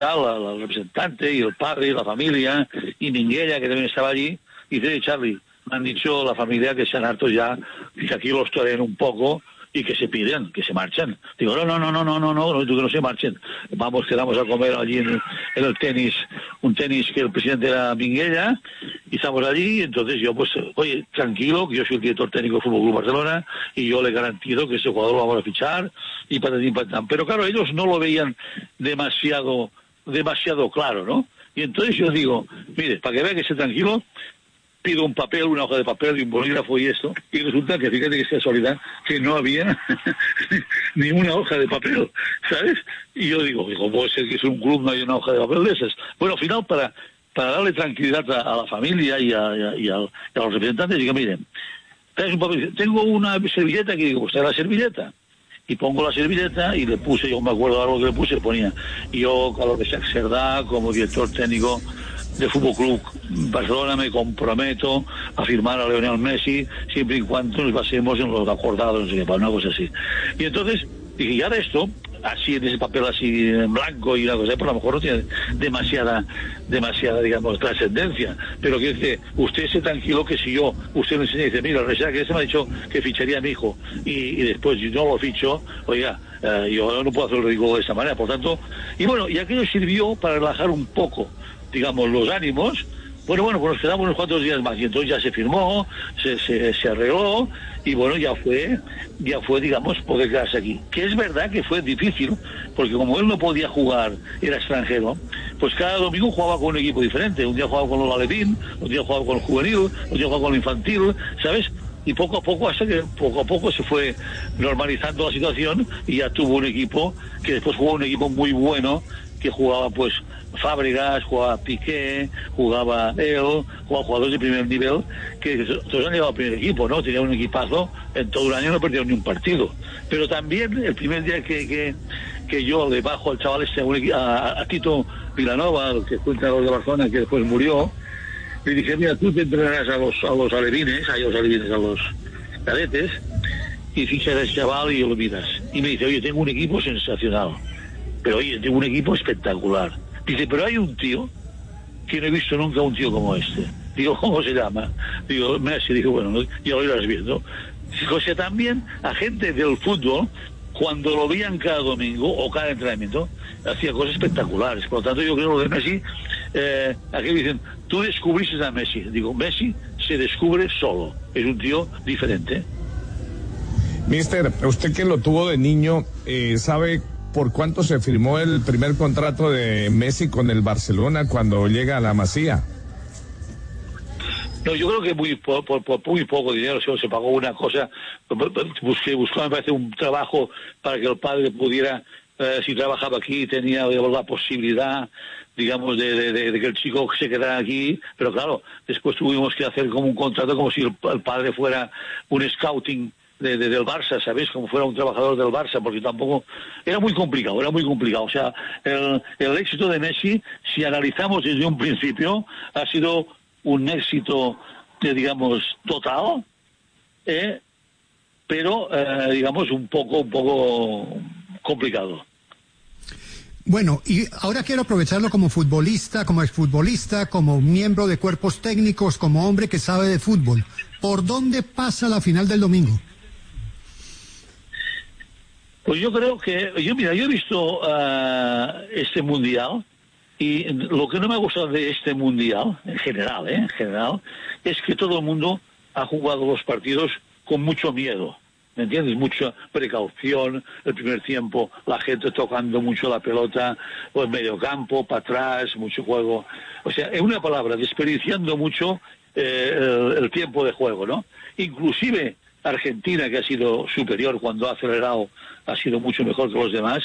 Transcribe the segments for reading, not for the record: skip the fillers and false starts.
el representante y el padre y la familia y Minguella, que también estaba allí, y dice: Charlie, me han dicho la familia que se han harto ya, que aquí los toreen un poco y que se piden, que se marchen. Digo: no, que no se marchen. Vamos, quedamos a comer allí en el tenis, un tenis que el presidente era Minguella, y estamos allí, y entonces yo, pues, oye, tranquilo, que yo soy el director técnico del Fútbol Club Barcelona, y yo le garantizo que ese jugador lo vamos a fichar, y patatín patán. Pero claro, ellos no lo veían demasiado claro, ¿no? Y entonces yo digo: mire, para que vea que esté tranquilo, pido un papel, una hoja de papel y un bolígrafo y esto, y resulta que, fíjate que es casualidad, que no había ni una hoja de papel, ¿sabes? Y yo digo, puede ser que es un club, no hay una hoja de papel de esas. Bueno, al final, para darle tranquilidad a la familia y a los representantes, digo: miren, traes un papel, tengo una servilleta, que digo: pues trae la servilleta. Y pongo la servilleta y le puse, yo me acuerdo de algo que le puse, ponía: yo, Carlos de Serdá, como director técnico de Fútbol Club Barcelona, me comprometo a firmar a Lionel Messi siempre y cuando nos basemos en los acordados, no sé qué, para una cosa así. Y entonces dije: y ahora esto, así en ese papel así en blanco y una cosa, pues a lo mejor no tiene demasiada, digamos, trascendencia, pero que dice: usted esté tranquilo que si usted me enseña y dice: mira, Reixac, que ese me ha dicho que ficharía a mi hijo, y después yo no lo ficho, oiga, yo no puedo hacer el ridículo de esa manera, por tanto, y bueno, y aquello sirvió para relajar un poco, digamos, los ánimos. Bueno, pues nos quedamos unos cuantos días más, y entonces ya se firmó, se arregló, y bueno, ya fue, digamos, poder quedarse aquí. Que es verdad que fue difícil, porque como él no podía jugar, era extranjero, pues cada domingo jugaba con un equipo diferente. Un día jugaba con los Alevín, un día jugaba con el juvenil, un día jugaba con el infantil, ¿sabes? Y poco a poco, hasta que poco a poco se fue normalizando la situación, y ya tuvo un equipo, que después jugó un equipo muy bueno, que jugaba pues Fábregas, jugaba Piqué, jugaba él, jugaba jugadores de primer nivel, que todos han llegado al primer equipo, ¿no? Tenía un equipazo, en todo un año no perdieron ni un partido. Pero también el primer día que yo le bajo al chaval a Tito Vilanova, el que fue entrenador de Barcelona, que después murió, le dije: mira, tú te entrenarás a los alevines, a los cadetes, y fichas a ese chaval y lo miras. Y me dice: oye, tengo un equipo sensacional, pero oye, tengo un equipo espectacular. Dice: pero hay un tío que no he visto nunca un tío como este. Digo: ¿cómo se llama? Digo: Messi. Digo: bueno, ya lo irás viendo. O sea, también a gente del fútbol, cuando lo veían cada domingo o cada entrenamiento, hacía cosas espectaculares. Por lo tanto, yo creo que lo de Messi, aquí dicen: tú descubriste a Messi. Digo: Messi se descubre solo, es un tío diferente. Mister, usted que lo tuvo de niño, ¿sabe por cuánto se firmó el primer contrato de Messi con el Barcelona cuando llega a la Masía? No, yo creo que por muy poco dinero se pagó una cosa. Buscó, me parece, un trabajo para que el padre pudiera, si trabajaba aquí, tenía la posibilidad, digamos, de que el chico se quedara aquí. Pero claro, después tuvimos que hacer como un contrato, como si el padre fuera un scouting del Barça, ¿sabéis? Como fuera un trabajador del Barça, porque tampoco... Era muy complicado. O sea, el éxito de Messi, si analizamos desde un principio, ha sido un éxito, digamos, total, pero, digamos, un poco complicado. Bueno, y ahora quiero aprovecharlo como futbolista, como exfutbolista, como miembro de cuerpos técnicos, como hombre que sabe de fútbol. ¿Por dónde pasa la final del domingo? Pues yo creo que, yo he visto este mundial, y lo que no me ha gustado de este mundial, en general, es que todo el mundo ha jugado los partidos con mucho miedo, ¿me entiendes? Mucha precaución, el primer tiempo, la gente tocando mucho la pelota, o en medio campo, para atrás, mucho juego. O sea, en una palabra, desperdiciando mucho el tiempo de juego, ¿no? Inclusive Argentina, que ha sido superior cuando ha acelerado, ha sido mucho mejor que los demás,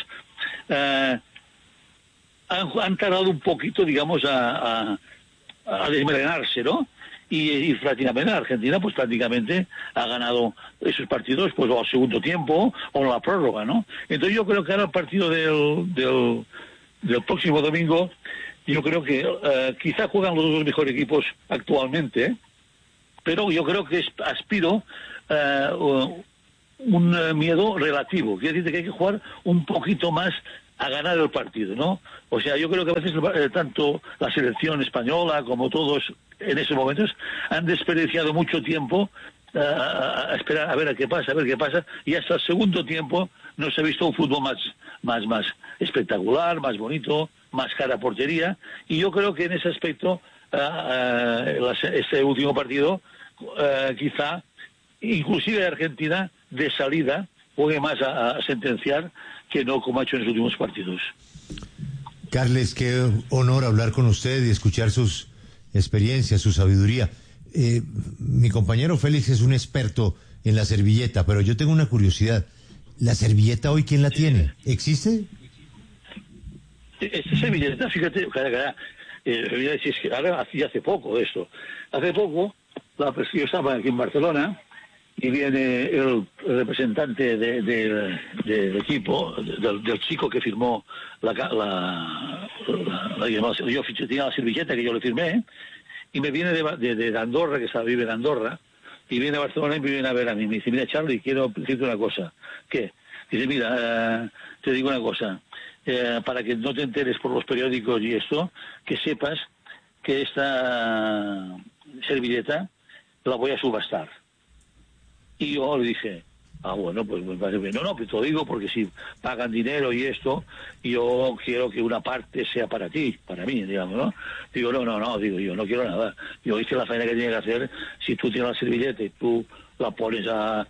han tardado un poquito, digamos, a desmelenarse, ¿no? Y prácticamente Argentina, pues prácticamente ha ganado esos partidos, pues o al segundo tiempo o en la prórroga, ¿no? Entonces yo creo que ahora el partido del próximo domingo, yo creo que quizá juegan los dos mejores equipos actualmente, pero yo creo que aspiro un miedo relativo. Quiere decir que hay que jugar un poquito más a ganar el partido, ¿no? O sea, yo creo que a veces tanto la selección española como todos en esos momentos han desperdiciado mucho tiempo a esperar a ver qué pasa, y hasta el segundo tiempo no se ha visto un fútbol más espectacular, más bonito, más cara a portería, y yo creo que en ese aspecto este último partido quizá inclusive Argentina de salida juegue más a sentenciar que no como ha hecho en los últimos partidos. Carles, qué honor hablar con usted y escuchar sus experiencias, su sabiduría. Mi compañero Félix es un experto en la servilleta, pero yo tengo una curiosidad. ¿La servilleta hoy quién la tiene? ¿Existe? Esta servilleta, fíjate, ahora hace poco esto. Hace poco, yo estaba aquí en Barcelona y viene el representante del equipo, del chico que firmó yo tenía la servilleta que yo le firmé, y me viene de Andorra, que vive en Andorra, y viene a Barcelona y me viene a ver a mí. Me dice, mira, Charlie, quiero decirte una cosa. ¿Qué? Dice, mira, te digo una cosa, para que no te enteres por los periódicos y esto, que sepas que esta servilleta la voy a subastar. Y yo le dije, bueno, pues me parece bien. No, pero te lo digo porque si pagan dinero y esto, yo quiero que una parte sea para ti, para mí, digamos, ¿no? Digo, no, digo, yo no quiero nada. Yo hice la faena que tenía que hacer. Si tú tienes la servilleta y tú la pones a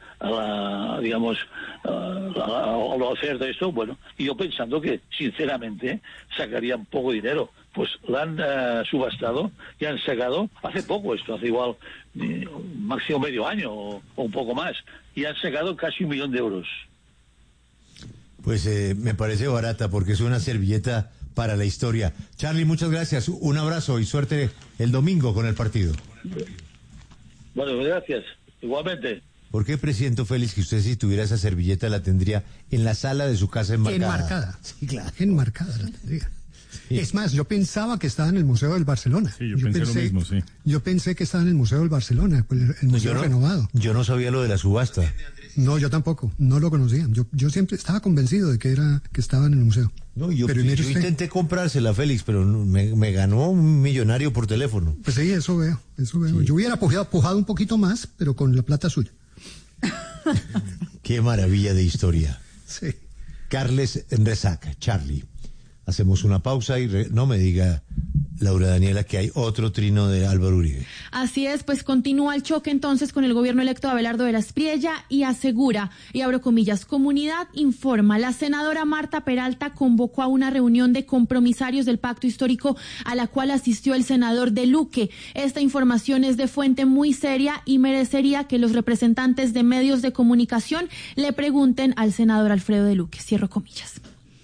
la oferta, esto, bueno, y yo pensando que, sinceramente, sacarían poco dinero. Pues la han subastado y han sacado hace poco esto, hace igual máximo medio año o un poco más, y han sacado casi 1 millón de euros. Pues me parece barata porque es una servilleta para la historia. Charlie, muchas gracias, un abrazo y suerte el domingo con el partido. Bueno, gracias, igualmente. ¿Por qué presiento, Félix, que usted si tuviera esa servilleta la tendría en la sala de su casa enmarcada? Enmarcada. Sí, claro. Enmarcada la tendría. Sí. Es más, yo pensaba que estaba en el Museo del Barcelona. Sí, yo pensé lo mismo, sí. Yo pensé que estaba en el Museo del Barcelona, el museo renovado. Yo no sabía lo de la subasta. No, yo tampoco, no lo conocía. Yo siempre estaba convencido de que estaba en el museo. No, yo intenté comprársela, Félix, pero me ganó un millonario por teléfono. Pues sí, eso veo. Sí. Yo hubiera pujado un poquito más, pero con la plata suya. Qué maravilla de historia. Sí. Carles Rezac, Charlie. Hacemos una pausa y no me diga, Laura Daniela, que hay otro trino de Álvaro Uribe. Así es, pues continúa el choque entonces con el gobierno electo de Abelardo de la Espriella y asegura, y abro comillas, comunidad informa, la senadora Marta Peralta convocó a una reunión de compromisarios del pacto histórico a la cual asistió el senador de Luque. Esta información es de fuente muy seria y merecería que los representantes de medios de comunicación le pregunten al senador Alfredo de Luque. Cierro comillas.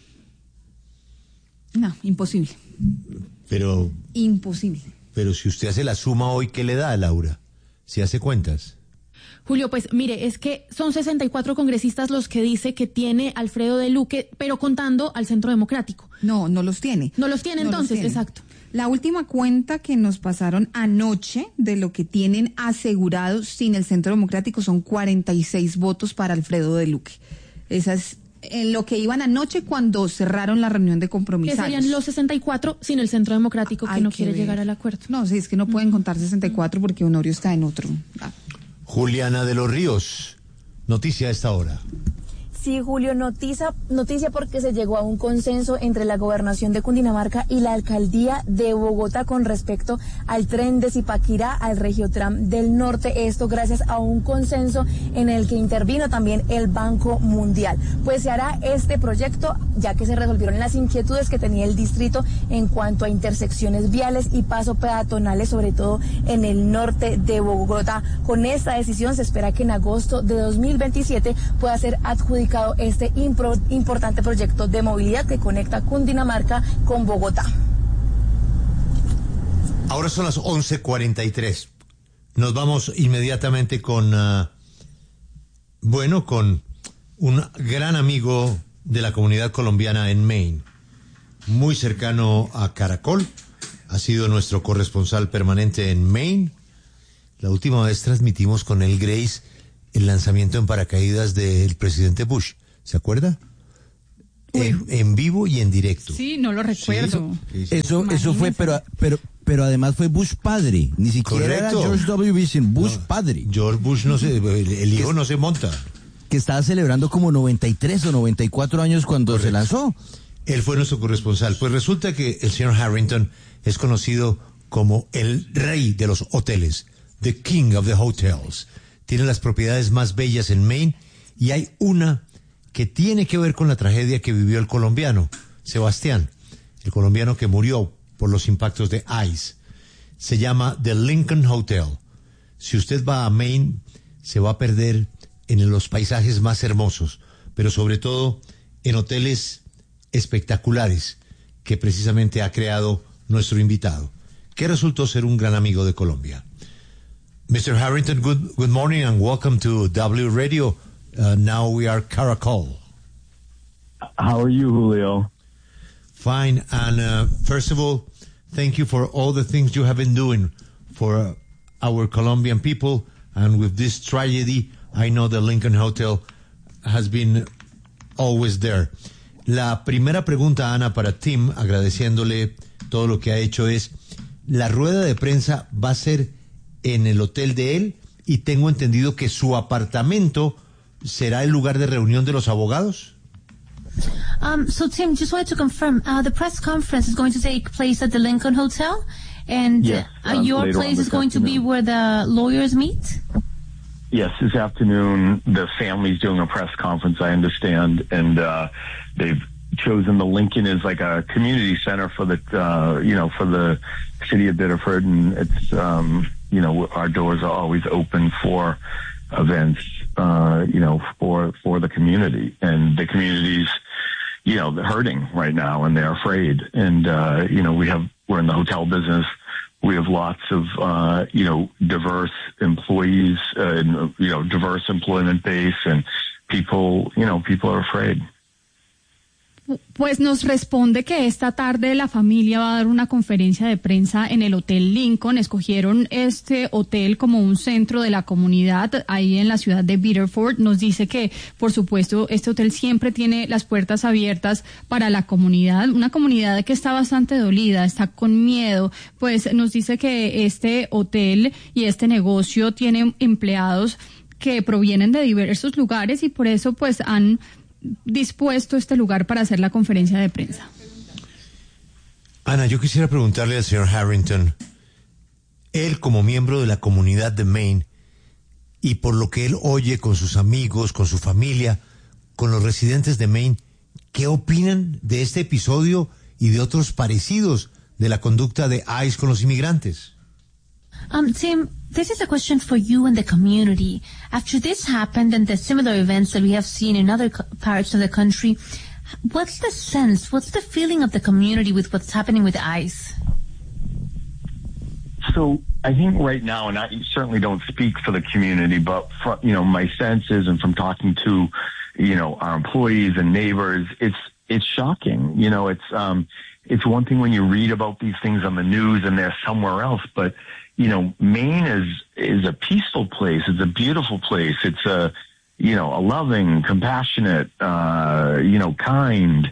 No, imposible. Pero... Imposible. Pero si usted hace la suma hoy, ¿qué le da, Laura? Si hace cuentas. Julio, pues mire, es que son 64 congresistas los que dice que tiene Alfredo de Luque, pero contando al Centro Democrático. No los tiene. No los tiene entonces, exacto. La última cuenta que nos pasaron anoche de lo que tienen asegurado sin el Centro Democrático son 46 votos para Alfredo de Luque. Esas en lo que iban anoche cuando cerraron la reunión de compromisarios. Que serían los 64 sin el Centro Democrático que no quiere llegar al acuerdo. No, sí, es que no pueden contar 64 porque Honorio está en otro. Juliana de los Ríos, noticia a esta hora. Sí, Julio, noticia porque se llegó a un consenso entre la Gobernación de Cundinamarca y la Alcaldía de Bogotá con respecto al tren de Zipaquirá al Regiotram del Norte. Esto gracias a un consenso en el que intervino también el Banco Mundial. Pues se hará este proyecto ya que se resolvieron las inquietudes que tenía el distrito en cuanto a intersecciones viales y paso peatonales, sobre todo en el norte de Bogotá. Con esta decisión se espera que en agosto de 2027 pueda ser adjudicado este importante proyecto de movilidad que conecta Cundinamarca con Bogotá. Ahora son las 11:43. Nos vamos inmediatamente con un gran amigo de la comunidad colombiana en Maine, muy cercano a Caracol. Ha sido nuestro corresponsal permanente en Maine. La última vez transmitimos con él, Grace, el lanzamiento en paracaídas del presidente Bush. ¿Se acuerda? en vivo y en directo. Sí, no lo recuerdo. Eso fue, pero además fue Bush padre, ni siquiera era George W. Bush, Bush padre. George Bush el hijo no se monta. Que estaba celebrando como 93 o 94 años cuando se lanzó. Él fue nuestro corresponsal. Pues resulta que el señor Harrington es conocido como el rey de los hoteles, the king of the hotels. Tiene las propiedades más bellas en Maine y hay una que tiene que ver con la tragedia que vivió el colombiano, Sebastián, el colombiano que murió por los impactos de ice. Se llama The Lincoln Hotel. Si usted va a Maine, se va a perder en los paisajes más hermosos, pero sobre todo en hoteles espectaculares que precisamente ha creado nuestro invitado, que resultó ser un gran amigo de Colombia. Mr. Harrington, good morning and welcome to W Radio. Now we are Caracol. How are you, Julio? Fine. And first of all, thank you for all the things you have been doing for our Colombian people. And with this tragedy, I know the Lincoln Hotel has been always there. La primera pregunta, Ana, para Tim, agradeciéndole todo lo que ha hecho, es: la rueda de prensa va a ser en el hotel de él, y tengo entendido que su apartamento será el lugar de reunión de los abogados. So Tim, just wanted to confirm, the press conference is going to take place at the Lincoln Hotel, and yes, your place is going to be where the lawyers meet? Yes, this afternoon the family's doing a press conference, I understand, and they've chosen the Lincoln as like a community center for the, for the city of Biddeford, and it's, our doors are always open for events, for the community, and the community's, they're hurting right now and they're afraid. And, we're in the hotel business. We have lots of, diverse employees, diverse employment base, and people are afraid. Pues nos responde que esta tarde la familia va a dar una conferencia de prensa en el Hotel Lincoln. Escogieron este hotel como un centro de la comunidad ahí en la ciudad de Biddeford. Nos dice que, por supuesto, este hotel siempre tiene las puertas abiertas para la comunidad, una comunidad que está bastante dolida, está con miedo. Pues nos dice que este hotel y este negocio tienen empleados que provienen de diversos lugares y por eso pues han dispuesto este lugar para hacer la conferencia de prensa. Ana, yo quisiera preguntarle al señor Harrington, él como miembro de la comunidad de Maine, y por lo que él oye con sus amigos, con su familia, con los residentes de Maine, ¿qué opinan de este episodio y de otros parecidos de la conducta de ICE con los inmigrantes? Tim, this is a question for you and the community. After this happened and the similar events that we have seen in other parts of the country, what's the sense, what's the feeling of the community with what's happening with ICE? So I think right now, and I certainly don't speak for the community, but my sense is, and from talking to, our employees and neighbors, it's shocking. It's one thing when you read about these things on the news and they're somewhere else, but Maine is a peaceful place. It's a beautiful place. It's a loving, compassionate, kind,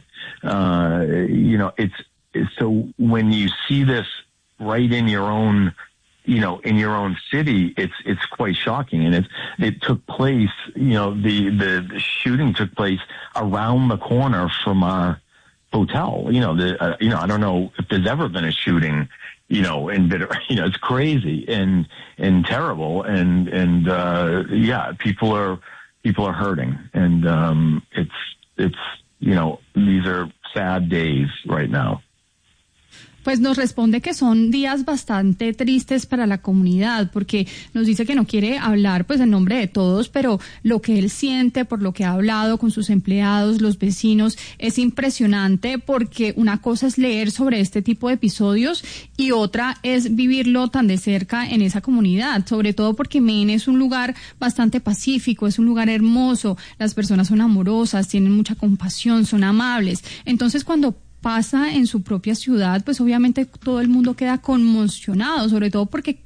it's so when you see this right in your own, in your own city, it's quite shocking. And it took place, the shooting took place around the corner from our hotel. I don't know if there's ever been a shooting, in Biddeford. It's crazy and terrible. And people are hurting. And, it's, these are sad days right now. Pues nos responde que son días bastante tristes para la comunidad, porque nos dice que no quiere hablar pues en nombre de todos, pero lo que él siente, por lo que ha hablado con sus empleados, los vecinos, es impresionante, porque una cosa es leer sobre este tipo de episodios y otra es vivirlo tan de cerca en esa comunidad, sobre todo porque Maine es un lugar bastante pacífico, es un lugar hermoso, las personas son amorosas, tienen mucha compasión, son amables. Entonces cuando pasa en su propia ciudad, pues obviamente todo el mundo queda conmocionado, sobre todo porque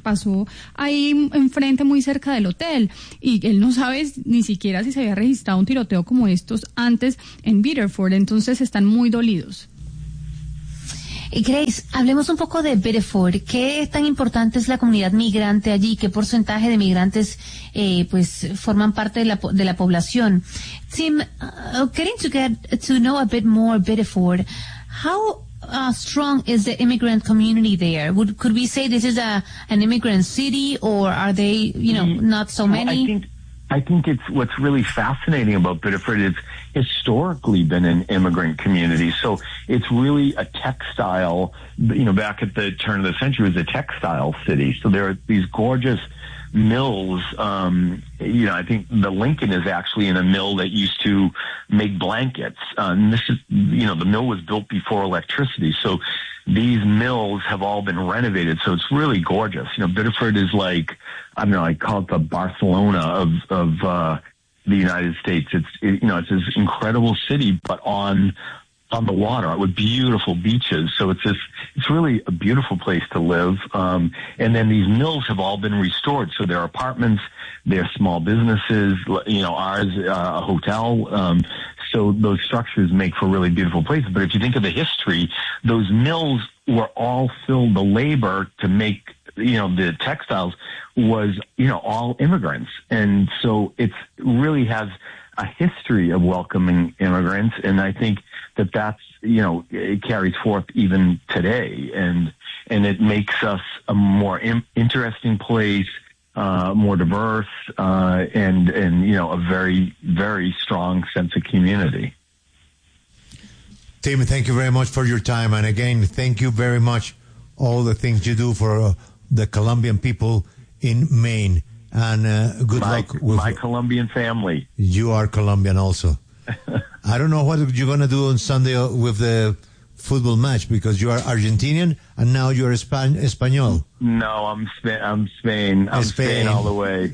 pasó ahí enfrente, muy cerca del hotel, y él no sabe ni siquiera si se había registrado un tiroteo como estos antes en Biddeford, entonces están muy dolidos. Grace, hablemos un poco de Biddeford. ¿Qué tan importante es la comunidad migrante allí? ¿Qué porcentaje de migrantes pues forman parte de la población? Tim, getting to know a bit more Biddeford, how strong is the immigrant community there? Could we say this is an immigrant city, or are they, not so many? I think it's what's really fascinating about Biddeford is historically been an immigrant community. So it's really a textile, back at the turn of the century, it was a textile city. So there are these gorgeous mills. I think the Lincoln is actually in a mill that used to make blankets. And this is, the mill was built before electricity. So these mills have all been renovated. So it's really gorgeous. Biddeford is like, I call it the Barcelona of the United States. It's this incredible city, but on the water with beautiful beaches. So it's really a beautiful place to live. And then these mills have all been restored. So they're apartments, they're small businesses, ours, a hotel. So those structures make for really beautiful places. But if you think of the history, those mills were all filled, the labor to make, the textiles was, all immigrants. And so it really has a history of welcoming immigrants. And I think that's, it carries forth even today. And it makes us a more interesting place, more diverse, and a very, very strong sense of community. Tim, thank you very much for your time. And again, thank you very much all the things you do for the Colombian people in Maine. And good luck with my Colombian family. You are Colombian also. I don't know what you're going to do on Sunday with the football match, because you are Argentinian and now you're Espanol. No, I'm Spain. I'm Spain all the way.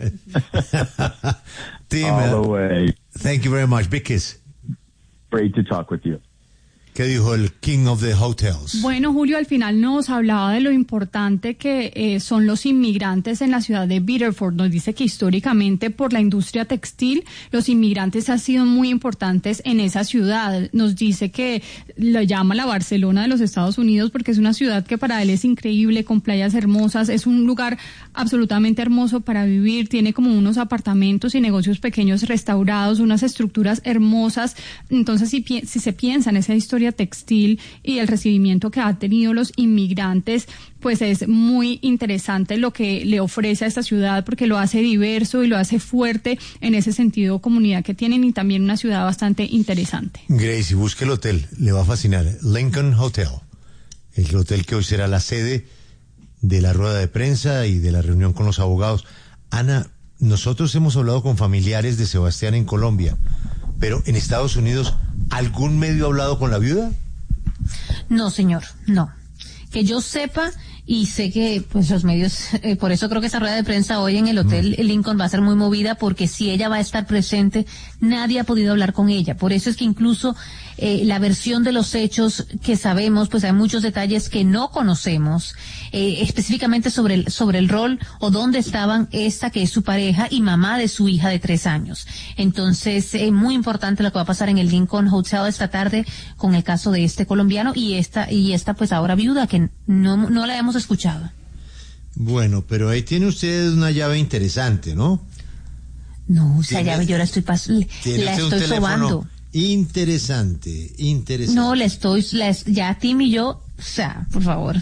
Tim, all the way. Thank you very much. Big kiss. Great to talk with you. ¿Qué dijo el King of the Hotels? Bueno, Julio, al final nos hablaba de lo importante que son los inmigrantes en la ciudad de Biddeford. Nos dice que históricamente, por la industria textil, los inmigrantes han sido muy importantes en esa ciudad. Nos dice que lo llama la Barcelona de los Estados Unidos porque es una ciudad que para él es increíble, con playas hermosas. Es un lugar absolutamente hermoso para vivir. Tiene como unos apartamentos y negocios pequeños restaurados, unas estructuras hermosas. Entonces, si se piensa en esa historia textil y el recibimiento que han tenido los inmigrantes, pues es muy interesante lo que le ofrece a esta ciudad, porque lo hace diverso y lo hace fuerte en ese sentido, comunidad que tienen, y también una ciudad bastante interesante. Gracie, busque el hotel, le va a fascinar. Lincoln Hotel, el hotel que hoy será la sede de la rueda de prensa y de la reunión con los abogados. Ana, nosotros hemos hablado con familiares de Sebastián en Colombia, pero en Estados Unidos, ¿algún medio ha hablado con la viuda? No, señor, no. Que yo sepa, y sé que pues los medios, por eso creo que esa rueda de prensa hoy en el Hotel Lincoln va a ser muy movida, porque si ella va a estar presente, nadie ha podido hablar con ella. Por eso es que incluso la versión de los hechos que sabemos, pues hay muchos detalles que no conocemos, específicamente sobre el rol o dónde estaban esta que es su pareja y mamá de su hija de 3 años. Entonces, es muy importante lo que va a pasar en el Lincoln Hotel esta tarde con el caso de este colombiano y esta pues ahora viuda que no la hemos escuchado. Bueno, pero ahí tiene usted una llave interesante, ¿no? No, esa llave yo la estoy sobando. Interesante. No, ya Tim y yo, o sea, por favor.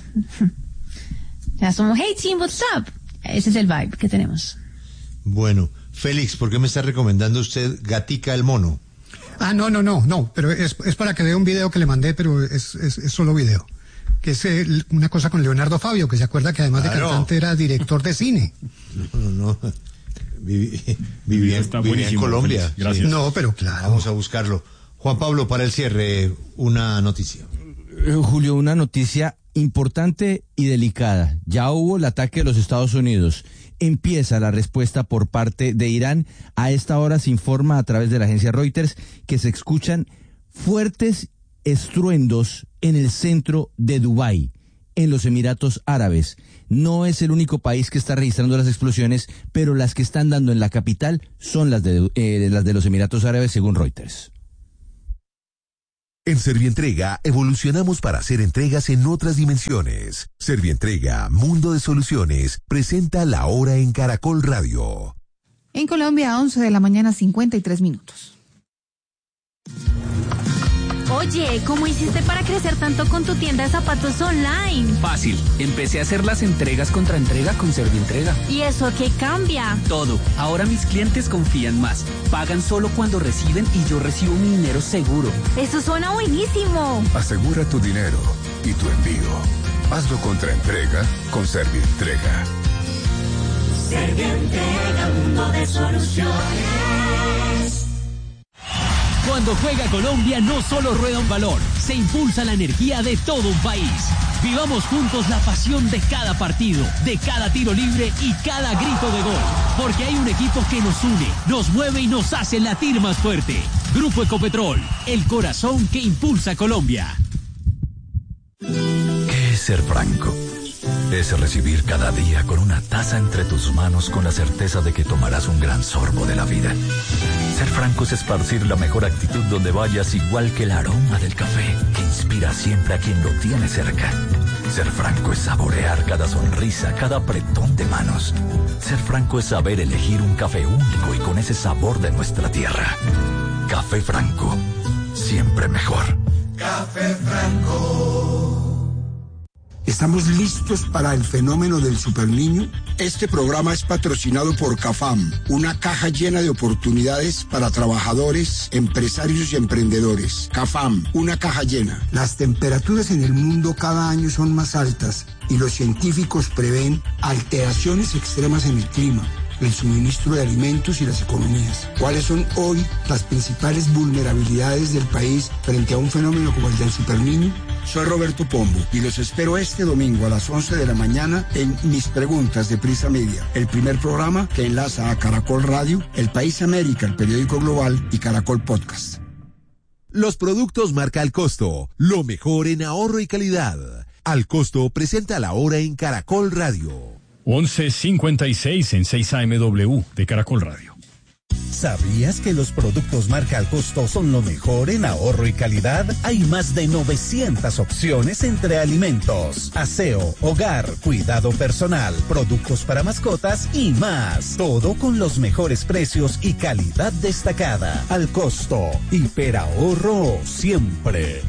Ya somos, hey Tim, what's up? Ese es el vibe que tenemos. Bueno, Félix, ¿por qué me está recomendando usted Gatica el Mono? No, pero es para que vea un video que le mandé, pero es solo video. Que es una cosa con Leonardo Fabio, que se acuerda que además de cantante era director de cine. No. Vivía en Colombia. Gracias. Sí. No, pero claro. Vamos a buscarlo. Juan Pablo, para el cierre, una noticia. Julio, una noticia importante y delicada. Ya hubo el ataque de los Estados Unidos. Empieza la respuesta por parte de Irán. A esta hora se informa a través de la agencia Reuters que se escuchan fuertes estruendos en el centro de Dubái. en los Emiratos Árabes. No es el único país que está registrando las explosiones, pero las que están dando en la capital son las de los Emiratos Árabes, según Reuters. En Servientrega evolucionamos para hacer entregas en otras dimensiones. Servientrega, Mundo de Soluciones, presenta La Hora en Caracol Radio. En Colombia, 11 de la mañana, 53 minutos. Oye, ¿cómo hiciste para crecer tanto con tu tienda de zapatos online? Fácil, empecé a hacer las entregas contra entrega con Servientrega. ¿Y eso qué cambia? Todo, ahora mis clientes confían más, pagan solo cuando reciben y yo recibo mi dinero seguro. Eso suena buenísimo. Asegura tu dinero y tu envío. Hazlo contra entrega con Servientrega. Servientrega, Mundo de Soluciones. Cuando juega Colombia no solo rueda un balón, se impulsa la energía de todo un país. Vivamos juntos la pasión de cada partido, de cada tiro libre y cada grito de gol. Porque hay un equipo que nos une, nos mueve y nos hace latir más fuerte. Grupo Ecopetrol, el corazón que impulsa Colombia. ¿Qué es ser franco? Es recibir cada día con una taza entre tus manos con la certeza de que tomarás un gran sorbo de la vida. Ser franco es esparcir la mejor actitud donde vayas, igual que el aroma del café que inspira siempre a quien lo tiene cerca. Ser franco es saborear cada sonrisa, cada apretón de manos. Ser franco es saber elegir un café único y con ese sabor de nuestra tierra. Café Franco, siempre mejor. Café Franco. ¿Estamos listos para el fenómeno del superniño? Este programa es patrocinado por CAFAM, una caja llena de oportunidades para trabajadores, empresarios y emprendedores. CAFAM, una caja llena. Las temperaturas en el mundo cada año son más altas y los científicos prevén alteraciones extremas en el clima, el suministro de alimentos y las economías. ¿Cuáles son hoy las principales vulnerabilidades del país frente a un fenómeno como el del superniño? Soy Roberto Pombo y los espero este domingo a las 11 de la mañana en Mis Preguntas de Prisa Media, el primer programa que enlaza a Caracol Radio, El País América, el periódico global y Caracol Podcast. Los productos marca Al Costo, lo mejor en ahorro y calidad. Al Costo presenta La Hora en Caracol Radio. 11:56 en 6 AMW de Caracol Radio. ¿Sabías que los productos marca Al Costo son lo mejor en ahorro y calidad? Hay más de 900 opciones entre alimentos, aseo, hogar, cuidado personal, productos para mascotas y más. Todo con los mejores precios y calidad destacada. Al Costo, hiperahorro siempre.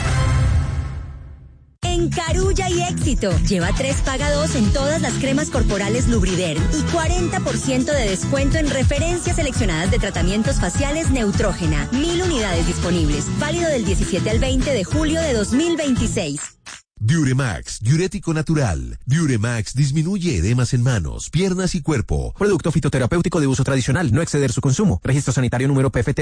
En Carulla y Éxito, lleva 3 paga 2 en todas las cremas corporales Lubriderm y 40% de descuento en referencias seleccionadas de tratamientos faciales Neutrógena. 1000 unidades disponibles, válido del 17 al 20 de julio de 2026. Diuremax, diurético natural. Diuremax disminuye edemas en manos, piernas y cuerpo. Producto fitoterapéutico de uso tradicional, no exceder su consumo. Registro sanitario número PFT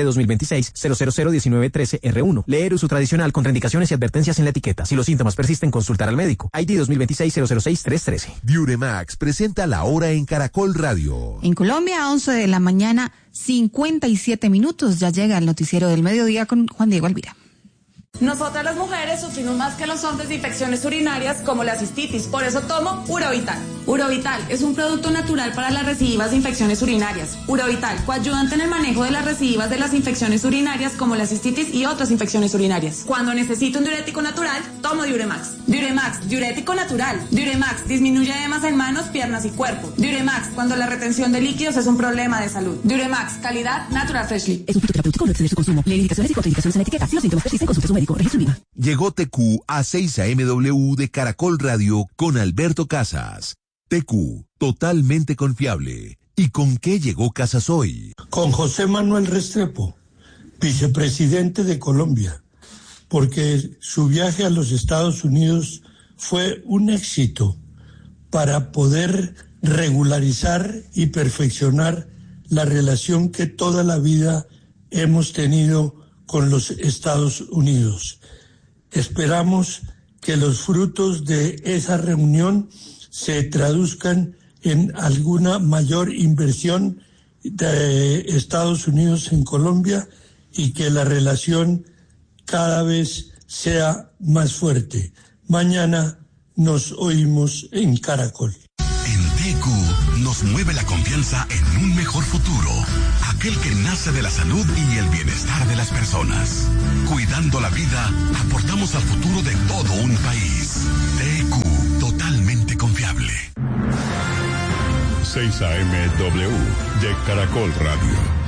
2026-0001913R1. Leer uso tradicional, contraindicaciones y advertencias en la etiqueta. Si los síntomas persisten, consultar al médico. ID 2026-006-313. Diuremax presenta La Hora en Caracol Radio. En Colombia, 11 de la mañana, 57 minutos. Ya llega el noticiero del mediodía con Juan Diego Alvira. Nosotras las mujeres sufrimos más que los hombres de infecciones urinarias como la cistitis, por eso tomo Urovital. Urovital es un producto natural para las recidivas de infecciones urinarias. Urovital, coayudante en el manejo de las recidivas de las infecciones urinarias como la cistitis y otras infecciones urinarias. Cuando necesito un diurético natural, tomo Diuremax. Diuremax, diurético natural. Diuremax, disminuye edemas en manos, piernas y cuerpo. Diuremax, cuando la retención de líquidos es un problema de salud. Diuremax, calidad Natural Freshly. Es un fitoterapéutico, no exceder su consumo. Lee indicaciones y contraindicaciones en la etiqueta. Si los síntomas persisten, consulte a su médico. Registro INVIMA. Llegó TQ a 6 AMW de Caracol Radio con Alberto Casas. TQ, totalmente confiable. ¿Y con qué llegó Casas hoy? Con José Manuel Restrepo, vicepresidente de Colombia, porque su viaje a los Estados Unidos fue un éxito para poder regularizar y perfeccionar la relación que toda la vida hemos tenido con los Estados Unidos. Esperamos que los frutos de esa reunión se traduzcan en alguna mayor inversión de Estados Unidos en Colombia y que la relación cada vez sea más fuerte. Mañana nos oímos en Caracol. En TQ nos mueve la confianza en un mejor futuro, aquel que nace de la salud y el bienestar de las personas. Cuidando la vida, aportamos al futuro de todo un país. TQ, totalmente confiable. 6 AM W de Caracol Radio.